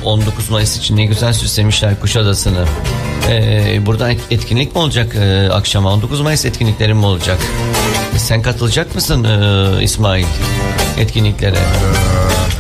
19 Mayıs için ne güzel süslemişler Kuşadası'nı. Burada etkinlik mi olacak akşama? 19 Mayıs etkinlikleri mi olacak? Sen katılacak mısın İsmail etkinliklere?